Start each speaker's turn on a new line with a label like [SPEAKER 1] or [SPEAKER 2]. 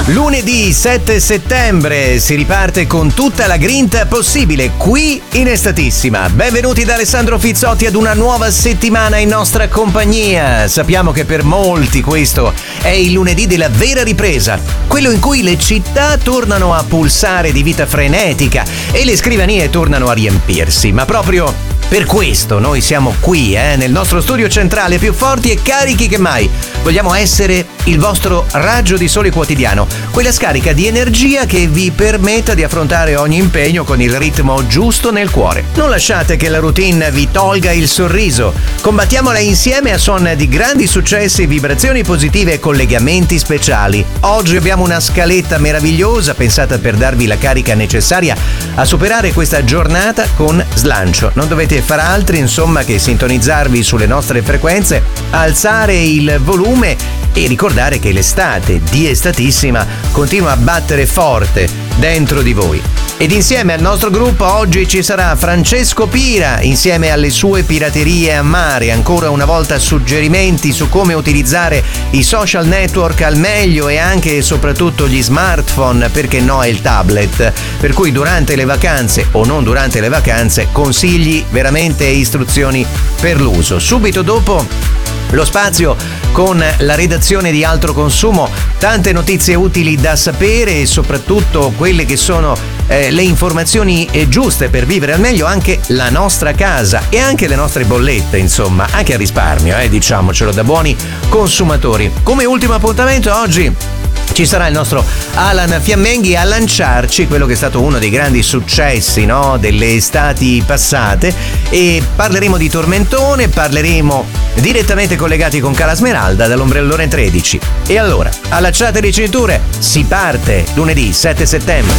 [SPEAKER 1] Lunedì 7 settembre si riparte con tutta la grinta possibile qui in Estatissima. Benvenuti da Alessandro Fizzotti ad una nuova settimana in nostra compagnia. Sappiamo che per molti questo è il lunedì della vera ripresa, quello in cui le città tornano a pulsare di vita frenetica e le scrivanie tornano a riempirsi, ma proprio per questo noi siamo qui, nel nostro studio centrale, più forti e carichi che mai. Vogliamo essere il vostro raggio di sole quotidiano, quella scarica di energia che vi permetta di affrontare ogni impegno con il ritmo giusto nel cuore. Non lasciate che la routine vi tolga il sorriso. Combattiamola insieme a suon di grandi successi, vibrazioni positive e collegamenti speciali. Oggi abbiamo una scaletta meravigliosa pensata per darvi la carica necessaria a superare questa giornata con slancio. Non dovete far altro, insomma, che sintonizzarvi sulle nostre frequenze, alzare il volume e ricordare che l'estate di Estatissima continua a battere forte dentro di voi. Ed insieme al nostro gruppo oggi ci sarà Francesco Pira, insieme alle sue piraterie a mare, ancora una volta suggerimenti su come utilizzare i social network al meglio e anche e soprattutto gli smartphone, perché no il tablet, per cui durante le vacanze o non durante le vacanze consigli veramente e istruzioni per l'uso. Subito dopo lo spazio con la redazione di Altro Consumo, tante notizie utili da sapere e soprattutto quelle che sono le informazioni giuste per vivere al meglio anche la nostra casa e anche le nostre bollette, insomma, anche a risparmio, diciamocelo, da buoni consumatori. Come ultimo appuntamento oggi ci sarà il nostro Alan Fiammenghi a lanciarci quello che è stato uno dei grandi successi, no, delle estati passate, e parleremo di Tormentone, parleremo direttamente collegati con Cala Smeralda dall'ombrellone 13. E allora, allacciate le cinture, si parte lunedì 7 settembre.